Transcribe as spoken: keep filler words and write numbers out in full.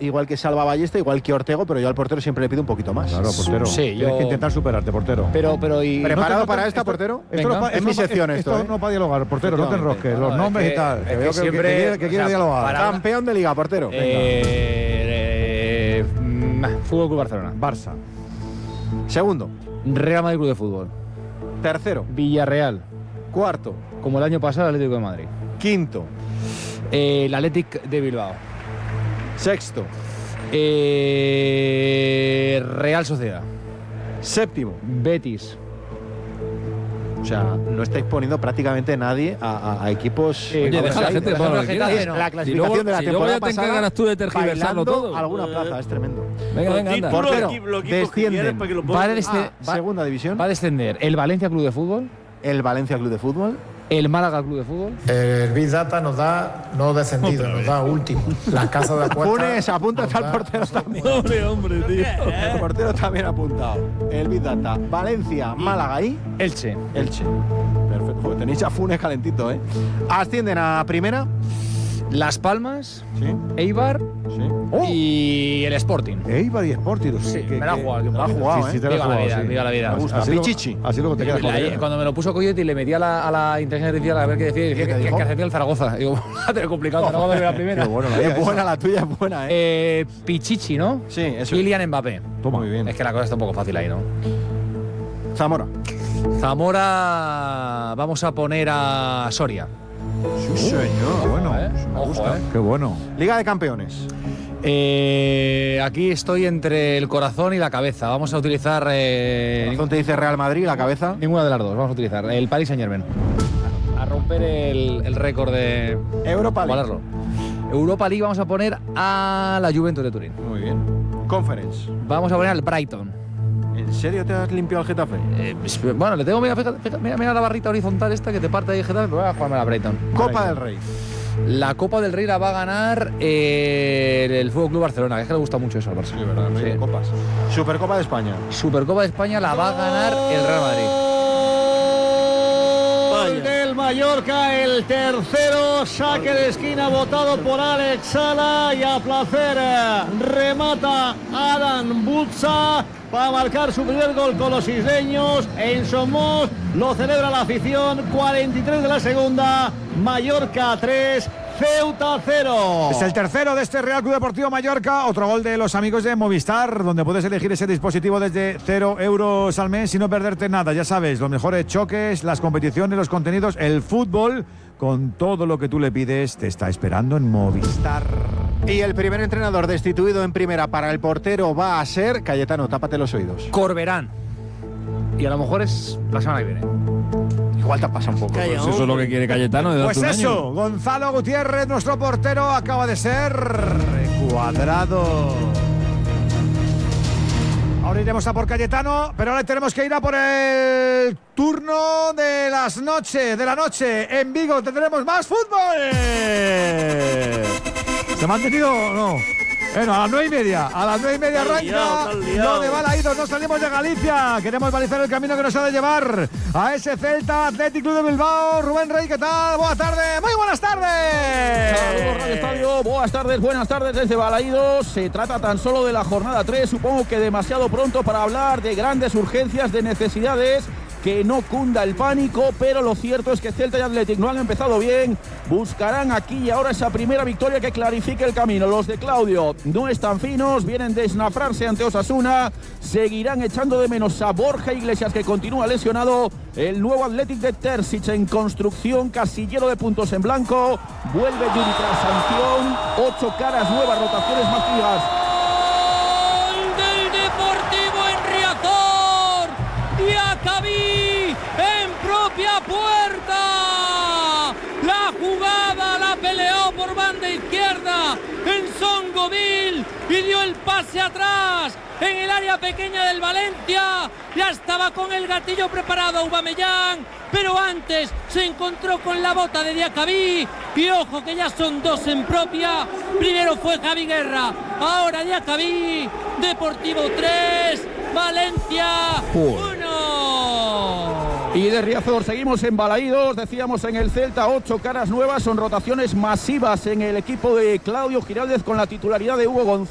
igual que Salva Ballesta, igual que Ortego, pero yo al portero siempre le pido un poquito más. Claro, portero. Sí, Tienes yo- que intentar superarte, portero. Pero, pero y... ¿Preparado No te- para no te- esta, esto- portero? Esto no, Venga, pa- es esto mi no pa- sección esto, Esto ¿eh? no para dialogar, portero, no te enrosques. No, Los es nombres que- y tal. es Que que veo que, siempre- que quiere, que o quiere sea, dialogar. para- Campeón de Liga, portero. Eh, eh, mm, Fútbol Club Barcelona. Barça. Segundo. Real Madrid Club de Fútbol. Tercero. Villarreal. Cuarto. Como el año pasado, el Atlético de Madrid. Quinto. Eh, el Athletic de Bilbao. Sexto. Eh, Real Sociedad. Séptimo. Betis. O sea, no estáis poniendo prácticamente nadie a, a- a equipos. Eh, Oye, vamos deja a la ahí, gente por ponga lo ejemplo, que Getafe quiera. no. La Si clasificación luego, de la si luego temporada ya te pasada, encargarás tú de tergiversarlo bailando todo. alguna plaza, es tremendo. Venga, venga, anda. Título, Portero, equipo- los equipos que descienden. quieres para que lo Va a pongan. descender- Ah, va- segunda división. Va a descender el Valencia Club de Fútbol, El Valencia Club de Fútbol. el Málaga Club de Fútbol. El Big Data nos da no descendido, nos da último. Las casas de apuestas. Funes, apunta nos está el da- portero también. Hombre, hombre, tío. El portero también apuntado. El Big Data. Valencia, Málaga y Elche. Elche. Perfecto. Joder, tenéis a Funes calentito, ¿eh? Ascienden a primera. Las Palmas, Sí. Eibar Sí. y el Sporting. Eibar y Sporting. Sí, que- me la ha que- jugado, que me la ha jugado, Sí, sí, ¿eh? te la Viva has la jugado, vida, sí. viva la vida. Me gusta. Así luego- Pichichi. Así luego te quedas con La- ella. cuando me lo puso Coyote y le metí a la, a la inteligencia artificial a ver qué decía, y decía ¿Qué te que, que, dijo? que Argentina el Zaragoza. Digo, va a tener complicado Zaragoza de la primera. Qué bueno la Es liga buena, esa. la tuya es buena, ¿eh? Eh, Pichichi, ¿no? Sí, eso. Kylian Mbappé. Toma. Muy bien. Es que la cosa está un poco fácil ahí, ¿no? Zamora. Zamora, vamos a poner a Soria. Sí, señor. Bueno, ¿eh? me Ojo, gusta. ¿eh? Qué bueno. Liga de Campeones. Eh, aquí estoy entre el corazón y la cabeza. Vamos a utilizar eh, Corazón te dice Real Madrid, la cabeza. ninguna de las dos. Vamos a utilizar el Paris Saint Germain. A romper el, el récord de Europa League. igualarlo. Europa League vamos a poner a la Juventus de Turín. Muy bien. Conference. Vamos a poner al Brighton. ¿En serio te has limpiado el Getafe? Eh, bueno, le tengo, mira, fíjate, fíjate, mira, mira la barrita horizontal esta que te parte ahí el Getafe, pero voy a jugarme a la Brighton. Copa del Rey. La Copa del Rey la va a ganar eh, el F C Barcelona, que es que le gusta mucho eso al Barça. Sí, verdad, Rey de Copas. Supercopa de España. Supercopa de España la va a ganar el Real Madrid. Vaya. Del Mallorca, el tercero, saque de esquina votado por Alex Sala y a placer eh, remata Adam Butza para marcar su primer gol con los isleños en Somos. Lo celebra la afición, cuarenta y tres de la segunda, Mallorca tres, Ceuta cero. Es el tercero de este Real Club Deportivo Mallorca. Otro gol de los amigos de Movistar, donde puedes elegir ese dispositivo desde cero euros al mes y no perderte nada. Ya sabes, los mejores choques, las competiciones, los contenidos, el fútbol, con todo lo que tú le pides, te está esperando en Movistar. Y el primer entrenador destituido en primera para el portero va a ser Cayetano, tápate los oídos. Corberán. Y a lo mejor es la semana que viene. Igual te pasa un poco. Calla, Pues eso es lo que quiere Cayetano, de darte Pues un eso, año. Gonzalo Gutiérrez, nuestro portero, acaba de ser cuadrado. Ahora iremos a por Cayetano, pero ahora tenemos que ir a por el turno de las noches, de la noche. En Vigo tendremos más fútbol. ¿Se ha mantenido o no? Bueno, a las nueve y media, a las nueve y media Está arranca liado, está liado. lo de Balaídos. No salimos de Galicia, queremos balizar el camino que nos ha de llevar a ese Celta Athletic Club de Bilbao. Rubén Rey, ¿qué tal? Buenas tardes, muy buenas tardes. Saludos Radio Estadio, buenas tardes, buenas tardes desde Balaídos. Se trata tan solo de la jornada tres, supongo que demasiado pronto para hablar de grandes urgencias, de necesidades. Que no cunda el pánico, pero lo cierto es que Celta y Athletic no han empezado bien. Buscarán aquí y ahora esa primera victoria que clarifique el camino. Los de Claudio no están finos, vienen de esnafrarse ante Osasuna. Seguirán echando de menos a Borja Iglesias, que continúa lesionado. El nuevo Athletic de Terzic en construcción, casillero de puntos en blanco. Vuelve Yuri tras sanción. Ocho caras nuevas, rotaciones más fijas. ¡Gol del Deportivo en Riazor! Diacabí en propia puerta. La jugada la peleó por banda izquierda en Songoville y dio el pase atrás en el área pequeña del Valencia. Ya estaba con el gatillo preparado Aubameyang, pero antes se encontró con la bota de Diacabí. Y ojo que ya son dos en propia. Primero fue Javi Guerra, ahora Diacabí. Deportivo tres, Valencia uno. Y de Riazor seguimos en Balaídos, decíamos en el Celta, ocho caras nuevas, son rotaciones masivas en el equipo de Claudio Giraldez con la titularidad de Hugo González.